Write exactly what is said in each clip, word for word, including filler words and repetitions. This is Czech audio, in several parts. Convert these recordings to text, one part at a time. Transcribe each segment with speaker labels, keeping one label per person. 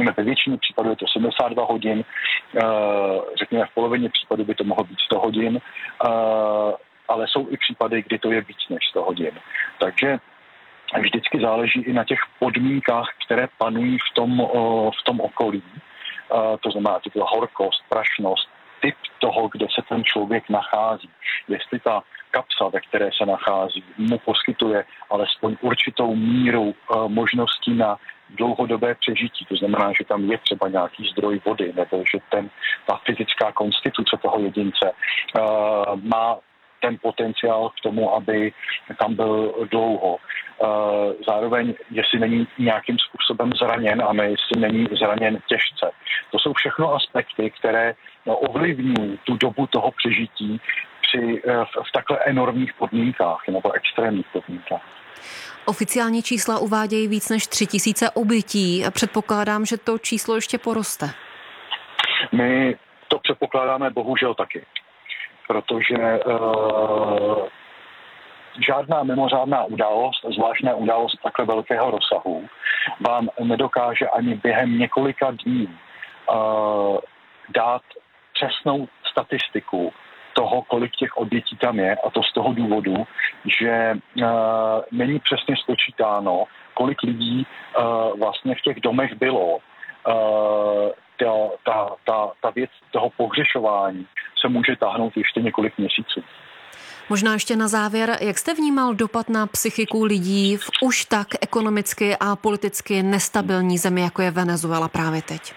Speaker 1: řekněme ve většině případů je to sedmdesát dva hodin, řekněme v polovině případů by to mohlo být sto hodin, ale jsou i případy, kdy to je víc než sto hodin. Takže vždycky záleží i na těch podmínkách, které panují v tom, v tom okolí. To znamená tyto horkost, prašnost, typ toho, kde se ten člověk nachází. Jestli ta kapsa, ve které se nachází, mu poskytuje alespoň určitou míru možností na dlouhodobé přežití. To znamená, že tam je třeba nějaký zdroj vody, nebo že ten, ta fyzická konstituce toho jedince uh, má ten potenciál k tomu, aby tam byl dlouho. Zároveň, jestli není nějakým způsobem zraněn a ne jestli není zraněn těžce. To jsou všechno aspekty, které ovlivňují tu dobu toho přežití při, v, v takhle enormních podmínkách nebo extrémních podmínkách.
Speaker 2: Oficiální čísla uvádějí víc než tři tisíce obětí. Předpokládám, že to číslo ještě poroste.
Speaker 1: My to předpokládáme bohužel taky. Protože uh, žádná mimořádná událost, zvláštná událost takhle velkého rozsahu, vám nedokáže ani během několika dní uh, dát přesnou statistiku toho, kolik těch obětí tam je, a to z toho důvodu, že uh, není přesně spočítáno, kolik lidí uh, vlastně v těch domech bylo. Uh, ta, ta, ta, ta věc toho pohřešování se může táhnout ještě několik měsíců.
Speaker 2: Možná ještě na závěr, jak jste vnímal dopad na psychiku lidí v už tak ekonomicky a politicky nestabilní zemi, jako je Venezuela právě teď?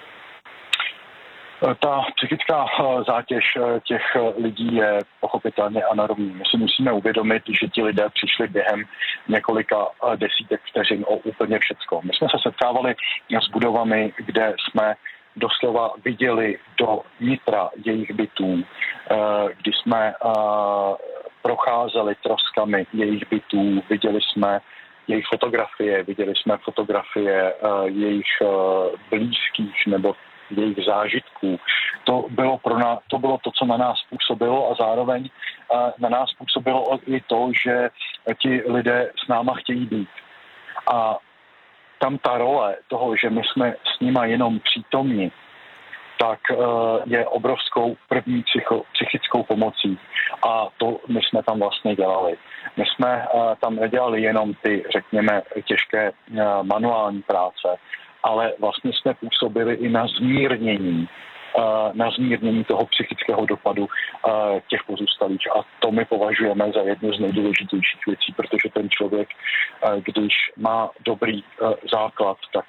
Speaker 1: Ta psychická zátěž těch lidí je pochopitelně enormní. My si musíme uvědomit, že ti lidé přišli během několika desítek vteřin o úplně všecko. My jsme se setkávali s budovami, kde jsme doslova viděli do nitra jejich bytů, kdy jsme procházeli troskami jejich bytů, viděli jsme jejich fotografie, viděli jsme fotografie jejich blízkých nebo jejich zážitků. To bylo, pro nás, to bylo to, co na nás působilo, a zároveň na nás působilo i to, že ti lidé s náma chtějí být. A tam ta role toho, že my jsme s nima jenom přítomní, tak je obrovskou první psycho, psychickou pomocí. A to my jsme tam vlastně dělali. My jsme tam nedělali jenom ty, řekněme, těžké manuální práce, ale vlastně jsme působili i na zmírnění, na zmírnění toho psychického dopadu těch pozůstalých. A to my považujeme za jednu z nejdůležitějších věcí, protože ten člověk, když má dobrý základ, tak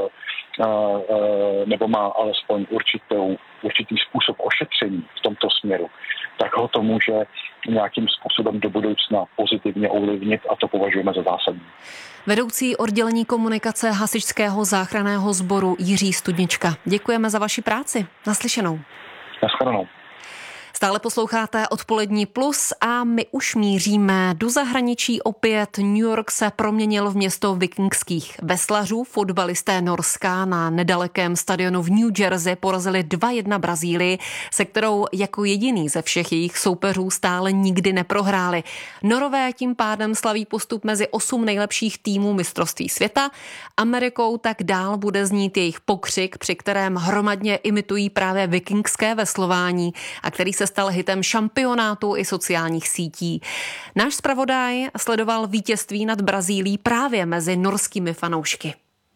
Speaker 1: nebo má alespoň určitou, určitý způsob ošetření v tomto směru, tak ho to může nějakým způsobem do budoucna pozitivně ovlivnit, a to považujeme za zásadní.
Speaker 2: Vedoucí oddělení komunikace Hasičského záchranného sboru Jiří Studnička. Děkujeme za vaši práci. Naslyšenou.
Speaker 1: Naschledanou.
Speaker 2: Stále posloucháte Odpolední plus a my už míříme do zahraničí opět. New York se proměnil v město vikingských veslařů. Fotbalisté Norska na nedalekém stadionu v New Jersey porazili dva jedna Brazílii, se kterou jako jediný ze všech jejich soupeřů stále nikdy neprohráli. Norové tím pádem slaví postup mezi osm nejlepších týmů mistrovství světa. Amerikou tak dál bude znít jejich pokřik, při kterém hromadně imitují právě vikingské veslování, a který se stal hitem šampionátu i sociálních sítí. Náš zpravodaj sledoval vítězství nad Brazílií právě mezi norskými fanoušky.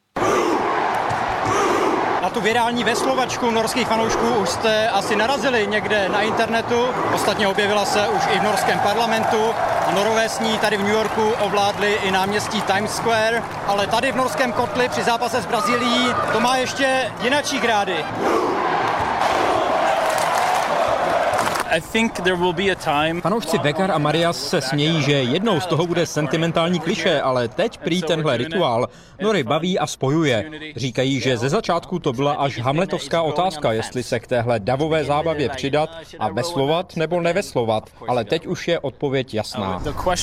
Speaker 3: Na tu virální veslovačku norských fanoušků už jste asi narazili někde na internetu. Ostatně objevila se už i v norském parlamentu. A Norové s ní tady v New Yorku ovládli i náměstí Times Square. Ale tady v norském kotli při zápase s Brazílií to má ještě jinačí grády.
Speaker 4: Fanoušci Bekar a Marias se smějí, že jednou z toho bude sentimentální klišé, ale teď prý tenhle rituál Nory baví a spojuje. Říkají, že ze začátku to byla až hamletovská otázka, jestli se k téhle davové zábavě přidat a veslovat nebo neveslovat, ale teď už je odpověď jasná.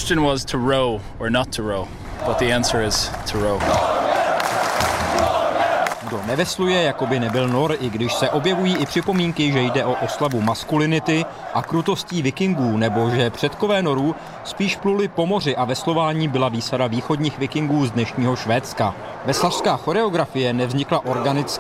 Speaker 4: Kdo nevesluje, jako by nebyl nor, i když se objevují i připomínky, že jde o oslavu maskulinity a krutostí vikingů, nebo že předkové norů spíš pluli po moři a veslování byla výsada východních vikingů z dnešního Švédska. Veslařská choreografie nevznikla organicky